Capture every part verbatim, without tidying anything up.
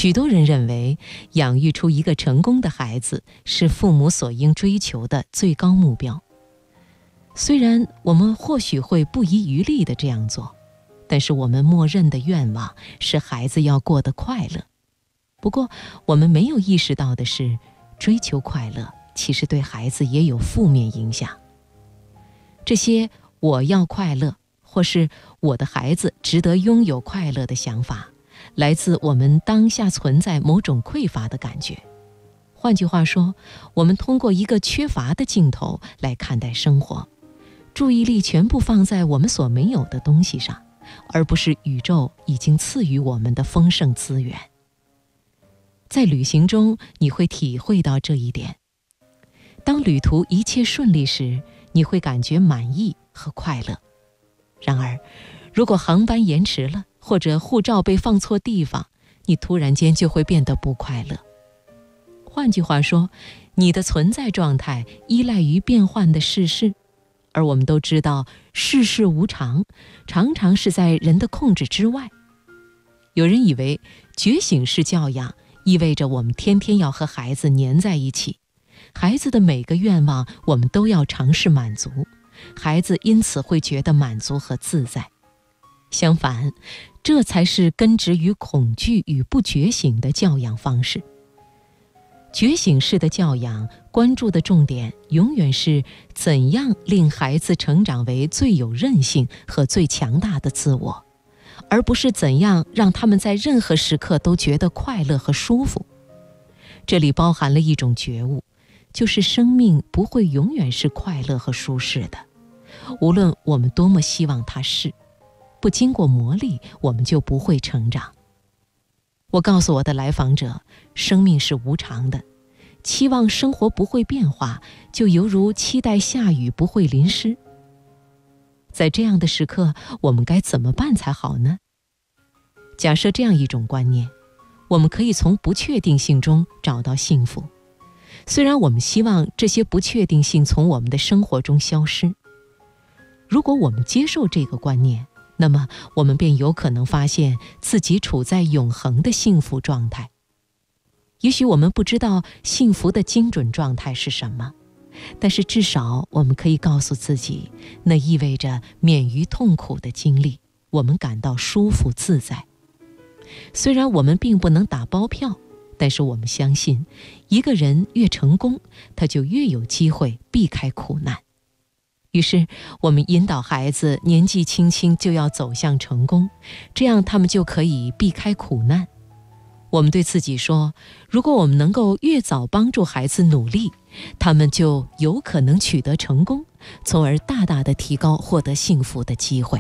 许多人认为，养育出一个成功的孩子是父母所应追求的最高目标。虽然我们或许会不遗余力地这样做，但是我们默认的愿望是孩子要过得快乐。不过，我们没有意识到的是，追求快乐其实对孩子也有负面影响。这些我要快乐，或是我的孩子值得拥有快乐的想法，来自我们当下存在某种匮乏的感觉。换句话说，我们通过一个缺乏的镜头来看待生活，注意力全部放在我们所没有的东西上，而不是宇宙已经赐予我们的丰盛资源。在旅行中，你会体会到这一点。当旅途一切顺利时，你会感觉满意和快乐。然而，如果航班延迟了，或者护照被放错地方，你突然间就会变得不快乐。换句话说，你的存在状态依赖于变幻的世事，而我们都知道世事无常，常常是在人的控制之外。有人以为觉醒式教养意味着我们天天要和孩子黏在一起，孩子的每个愿望我们都要尝试满足，孩子因此会觉得满足和自在。相反，这才是根植于恐惧与不觉醒的教养方式。觉醒式的教养关注的重点永远是怎样令孩子成长为最有韧性和最强大的自我，而不是怎样让他们在任何时刻都觉得快乐和舒服。这里包含了一种觉悟，就是生命不会永远是快乐和舒适的，无论我们多么希望它是。不经过磨砺，我们就不会成长。我告诉我的来访者，生命是无常的，期望生活不会变化，就犹如期待下雨不会淋湿。在这样的时刻，我们该怎么办才好呢？假设这样一种观念，我们可以从不确定性中找到幸福。虽然我们希望这些不确定性从我们的生活中消失，如果我们接受这个观念，那么我们便有可能发现自己处在永恒的幸福状态。也许我们不知道幸福的精准状态是什么，但是至少我们可以告诉自己，那意味着免于痛苦的经历，我们感到舒服自在。虽然我们并不能打包票，但是我们相信，一个人越成功，他就越有机会避开苦难。于是，我们引导孩子年纪轻轻就要走向成功，这样他们就可以避开苦难。我们对自己说，如果我们能够越早帮助孩子努力，他们就有可能取得成功，从而大大地提高获得幸福的机会。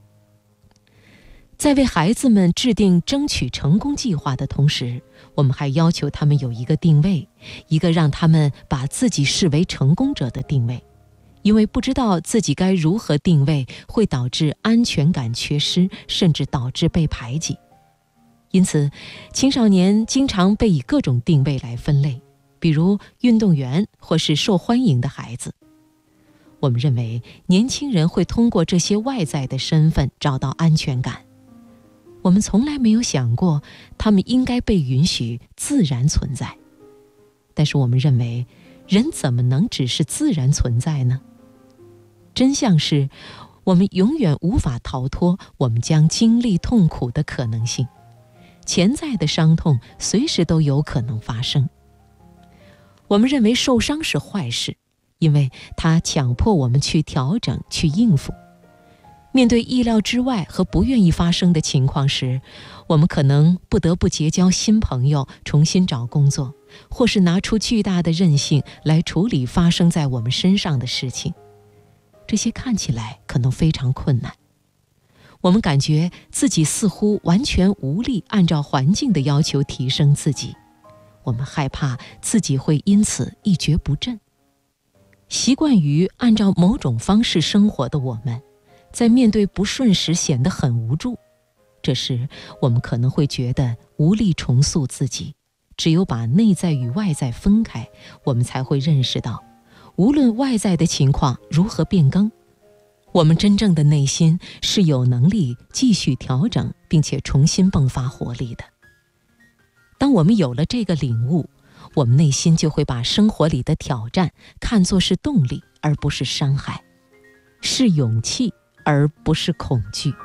在为孩子们制定争取成功计划的同时，我们还要求他们有一个定位，一个让他们把自己视为成功者的定位。因为不知道自己该如何定位，会导致安全感缺失，甚至导致被排挤。因此，青少年经常被以各种定位来分类，比如运动员或是受欢迎的孩子。我们认为，年轻人会通过这些外在的身份找到安全感。我们从来没有想过，他们应该被允许自然存在。但是我们认为，人怎么能只是自然存在呢？真相是，我们永远无法逃脱我们将经历痛苦的可能性。潜在的伤痛随时都有可能发生。我们认为受伤是坏事，因为它强迫我们去调整、去应付。面对意料之外和不愿意发生的情况时，我们可能不得不结交新朋友，重新找工作，或是拿出巨大的韧性来处理发生在我们身上的事情。这些看起来可能非常困难。我们感觉自己似乎完全无力按照环境的要求提升自己，我们害怕自己会因此一蹶不振。习惯于按照某种方式生活的我们，在面对不顺时显得很无助。这时，我们可能会觉得无力重塑自己，只有把内在与外在分开，我们才会认识到，无论外在的情况如何变更，我们真正的内心是有能力继续调整并且重新迸发活力的。 当我们有了这个领悟，我们内心就会把生活里的挑战看作是动力，而不是伤害，是勇气，而不是恐惧。